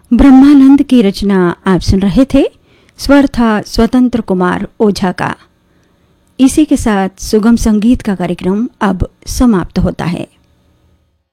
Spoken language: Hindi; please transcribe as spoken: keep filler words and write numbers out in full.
ब्रह्मानंद की रचना आप सुन रहे थे। स्वर था स्वतंत्र कुमार ओझा का। इसी के साथ सुगम संगीत का कार्यक्रम अब समाप्त होता है।